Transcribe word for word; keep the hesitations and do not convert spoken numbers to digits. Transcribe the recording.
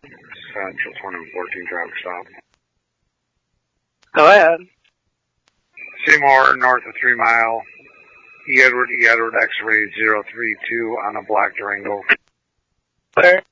Central twenty fourteen traffic stop. Go ahead. Seymour, north of three mile. E. Edward, E. Edward, X-ray zero three two on a black Durango. Where?